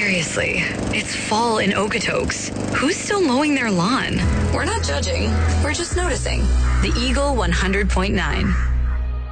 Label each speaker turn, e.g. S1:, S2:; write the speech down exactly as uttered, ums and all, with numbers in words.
S1: Seriously, it's fall in Okotoks. Who's still mowing their lawn? We're not judging. We're just noticing. The Eagle one hundred point nine.